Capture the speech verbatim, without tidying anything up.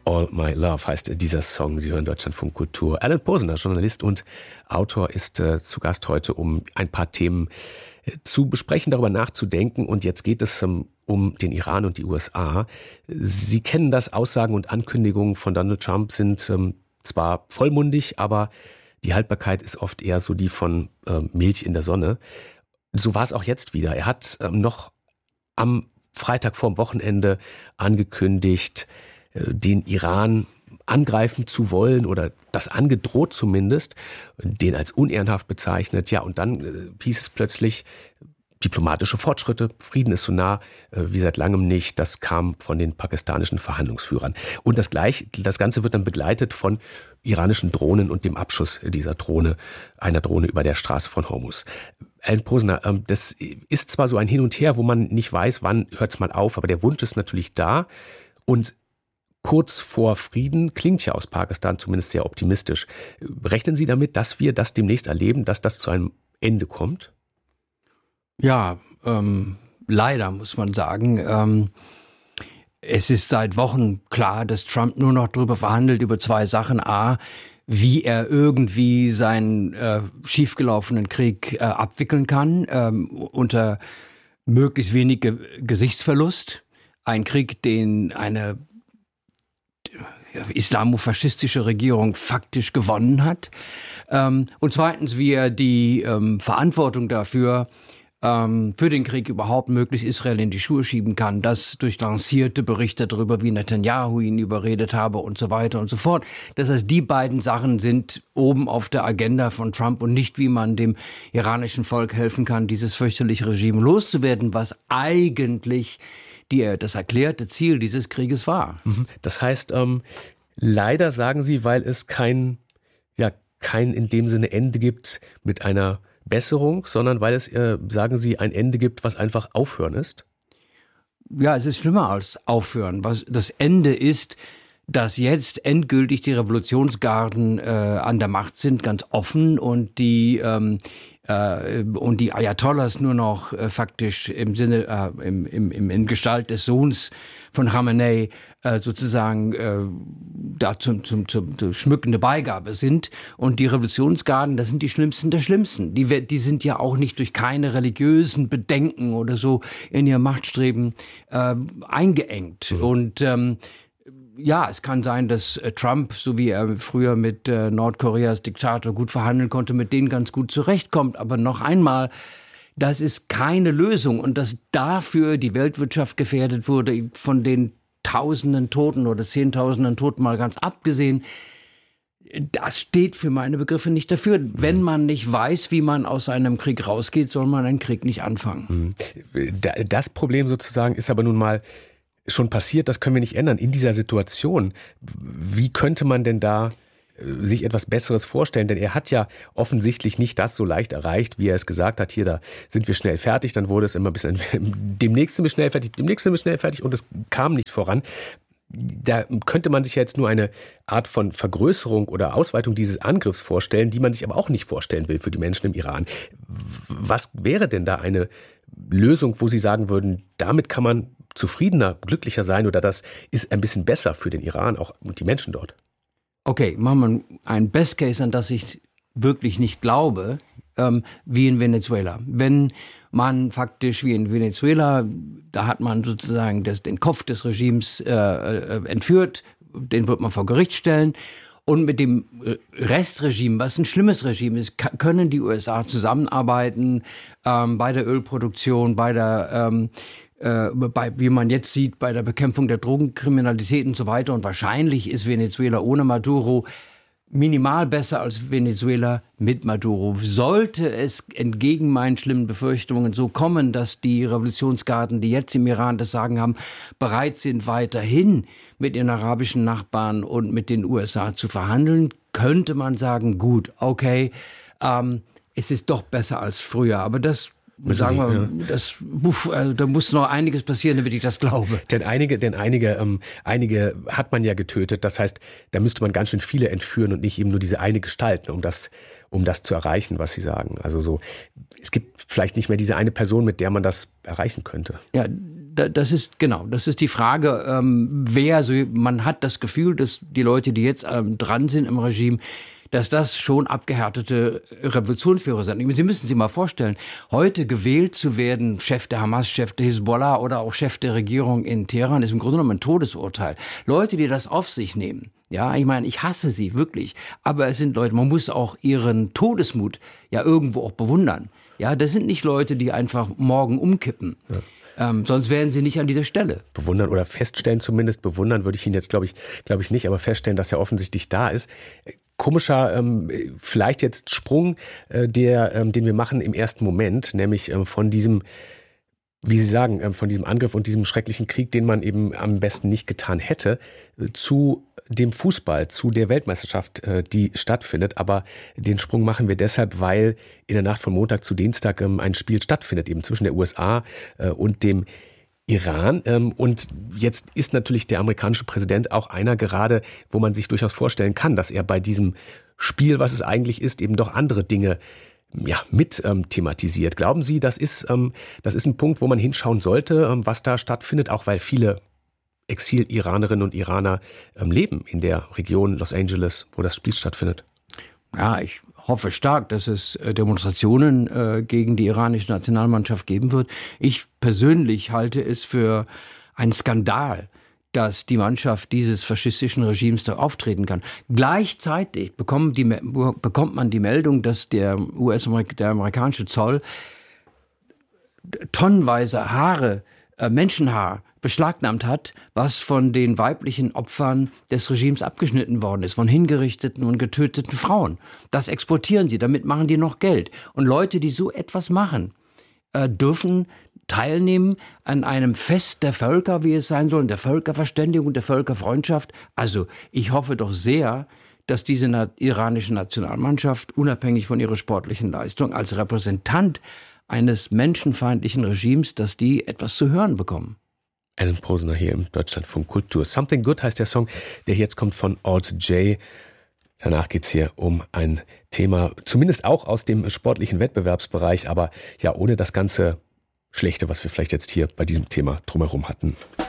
All My Love heißt dieser Song. Sie hören Deutschlandfunk Kultur. Alan Posener, Journalist und Autor, ist äh, zu Gast heute, um ein paar Themen äh, zu besprechen, darüber nachzudenken. Und jetzt geht es ähm, um den Iran und die U S A. Sie kennen das, Aussagen und Ankündigungen von Donald Trump sind ähm, zwar vollmundig, aber die Haltbarkeit ist oft eher so die von äh, Milch in der Sonne. So war es auch jetzt wieder. Er hat ähm, noch am Freitag vorm Wochenende angekündigt, äh, den Iran angreifen zu wollen oder das angedroht zumindest, den als unehrenhaft bezeichnet. Ja, und dann äh, hieß es plötzlich, diplomatische Fortschritte, Frieden ist so nah äh, wie seit langem nicht. Das kam von den pakistanischen Verhandlungsführern. Und das gleich, das Ganze wird dann begleitet von iranischen Drohnen und dem Abschuss dieser Drohne, einer Drohne über der Straße von Hormuz. Alan Posener, ähm, das ist zwar so ein Hin und Her, wo man nicht weiß, wann hört es mal auf, aber der Wunsch ist natürlich da. Und kurz vor Frieden klingt ja aus Pakistan zumindest sehr optimistisch. Rechnen Sie damit, dass wir das demnächst erleben, dass das zu einem Ende kommt? Ja, ähm, leider muss man sagen. Ähm, es ist seit Wochen klar, dass Trump nur noch darüber verhandelt, über zwei Sachen. A, wie er irgendwie seinen äh, schiefgelaufenen Krieg äh, abwickeln kann, ähm, unter möglichst wenig Ge- Gesichtsverlust. Ein Krieg, den eine islamofaschistische Regierung faktisch gewonnen hat. Ähm, und zweitens, wie er die ähm, Verantwortung dafür für den Krieg überhaupt möglichst Israel in die Schuhe schieben kann, das durch lancierte Berichte darüber, wie Netanyahu ihn überredet habe und so weiter und so fort. Das heißt, die beiden Sachen sind oben auf der Agenda von Trump und nicht, wie man dem iranischen Volk helfen kann, dieses fürchterliche Regime loszuwerden, was eigentlich die, das erklärte Ziel dieses Krieges war. Das heißt, ähm, leider sagen Sie, weil es kein, ja, kein in dem Sinne Ende gibt mit einer Besserung, sondern weil es, äh, sagen Sie, ein Ende gibt, was einfach Aufhören ist? Ja, es ist schlimmer als Aufhören. Was das Ende ist, dass jetzt endgültig die Revolutionsgarden äh, an der Macht sind, ganz offen, und die ähm, äh, und die Ayatollahs nur noch äh, faktisch im Sinne äh, im, im, im in Gestalt des Sohns von Khamenei äh, sozusagen äh, da zum, zum, zum, zum schmückende Beigabe sind. Und die Revolutionsgarden, das sind die Schlimmsten der Schlimmsten. Die, die sind ja auch nicht durch keine religiösen Bedenken oder so in ihr Machtstreben äh, eingeengt. Mhm. Und ähm, ja, es kann sein, dass äh, Trump, so wie er früher mit äh, Nordkoreas Diktator gut verhandeln konnte, mit denen ganz gut zurechtkommt. Aber noch einmal, das ist keine Lösung. Und dass dafür die Weltwirtschaft gefährdet wurde, von den Tausenden Toten oder Zehntausenden Toten mal ganz abgesehen, das steht für meine Begriffe nicht dafür. Wenn man nicht weiß, wie man aus einem Krieg rausgeht, soll man einen Krieg nicht anfangen. Das Problem sozusagen ist aber nun mal schon passiert, das können wir nicht ändern. In dieser Situation, wie könnte man denn da sich etwas Besseres vorstellen? Denn er hat ja offensichtlich nicht das so leicht erreicht, wie er es gesagt hat. Hier, da sind wir schnell fertig. Dann wurde es immer ein bisschen, demnächst sind wir schnell fertig, demnächst sind wir schnell fertig, und es kam nicht voran. Da könnte man sich ja jetzt nur eine Art von Vergrößerung oder Ausweitung dieses Angriffs vorstellen, die man sich aber auch nicht vorstellen will für die Menschen im Iran. Was wäre denn da eine Lösung, wo Sie sagen würden, damit kann man zufriedener, glücklicher sein, oder das ist ein bisschen besser für den Iran auch und die Menschen dort? Okay, machen wir ein Best Case, an das ich wirklich nicht glaube, ähm, wie in Venezuela. Wenn man faktisch wie in Venezuela, da hat man sozusagen das, den Kopf des Regimes äh, entführt, den wird man vor Gericht stellen. Und mit dem Restregime, was ein schlimmes Regime ist, können die U S A zusammenarbeiten ähm, bei der Ölproduktion, bei der ähm, Äh, bei, wie man jetzt sieht, bei der Bekämpfung der Drogenkriminalität und so weiter. Und wahrscheinlich ist Venezuela ohne Maduro minimal besser als Venezuela mit Maduro. Sollte es entgegen meinen schlimmen Befürchtungen so kommen, dass die Revolutionsgarden, die jetzt im Iran das Sagen haben, bereit sind, weiterhin mit ihren arabischen Nachbarn und mit den U S A zu verhandeln, könnte man sagen, gut, okay, ähm, es ist doch besser als früher. Aber das Sagen wir, ja. das, uff, also da muss noch einiges passieren, damit ich das glaube. Denn einige, denn einige, ähm, einige hat man ja getötet. Das heißt, da müsste man ganz schön viele entführen und nicht eben nur diese eine Gestalt, um das, um das zu erreichen, was Sie sagen. Also so, es gibt vielleicht nicht mehr diese eine Person, mit der man das erreichen könnte. Ja, das ist, genau, das ist die Frage, ähm, wer, so, man hat das Gefühl, dass die Leute, die jetzt ähm, dran sind im Regime, dass das schon abgehärtete Revolutionsführer sind. Sie müssen sich mal vorstellen, heute gewählt zu werden, Chef der Hamas, Chef der Hisbollah oder auch Chef der Regierung in Teheran, ist im Grunde genommen ein Todesurteil. Leute, die das auf sich nehmen, ja, ich meine, ich hasse sie, wirklich, aber es sind Leute, man muss auch ihren Todesmut ja irgendwo auch bewundern. Ja, das sind nicht Leute, die einfach morgen umkippen. Ja. Ähm, sonst wären sie nicht an dieser Stelle. Bewundern oder feststellen zumindest, bewundern würde ich ihn jetzt, glaube ich, glaube ich nicht, aber feststellen, dass er offensichtlich da ist. Komischer, ähm, vielleicht jetzt Sprung, äh, der, ähm, den wir machen im ersten Moment, nämlich ähm, von diesem, wie Sie sagen, ähm, von diesem Angriff und diesem schrecklichen Krieg, den man eben am besten nicht getan hätte, äh, zu dem Fußball, zu der Weltmeisterschaft, äh, die stattfindet. Aber den Sprung machen wir deshalb, weil in der Nacht von Montag zu Dienstag ähm, ein Spiel stattfindet, eben zwischen der U S A äh, und dem Iran. Ähm, und jetzt ist natürlich der amerikanische Präsident auch einer gerade, wo man sich durchaus vorstellen kann, dass er bei diesem Spiel, was es eigentlich ist, eben doch andere Dinge ja, mit ähm, thematisiert. Glauben Sie, das ist, ähm, das ist ein Punkt, wo man hinschauen sollte, ähm, was da stattfindet, auch weil viele Exil-Iranerinnen und Iraner ähm, leben in der Region Los Angeles, wo das Spiel stattfindet? Ja, ich hoffe stark, dass es Demonstrationen äh, gegen die iranische Nationalmannschaft geben wird. Ich persönlich halte es für einen Skandal, dass die Mannschaft dieses faschistischen Regimes da auftreten kann. Gleichzeitig bekommt, die, bekommt man die Meldung, dass der U S der amerikanische Zoll tonnenweise Haare, äh, Menschenhaar beschlagnahmt hat, was von den weiblichen Opfern des Regimes abgeschnitten worden ist, von hingerichteten und getöteten Frauen. Das exportieren sie, damit machen die noch Geld. Und Leute, die so etwas machen, äh, dürfen teilnehmen an einem Fest der Völker, wie es sein soll, der Völkerverständigung, der Völkerfreundschaft. Also ich hoffe doch sehr, dass diese na- iranische Nationalmannschaft, unabhängig von ihrer sportlichen Leistung, als Repräsentant eines menschenfeindlichen Regimes, dass die etwas zu hören bekommen. Alan Posner hier im Deutschlandfunk Kultur. Something Good heißt der Song, der jetzt kommt von Alt J. Danach geht's hier um ein Thema, zumindest auch aus dem sportlichen Wettbewerbsbereich, aber ja ohne das ganze Schlechte, was wir vielleicht jetzt hier bei diesem Thema drumherum hatten.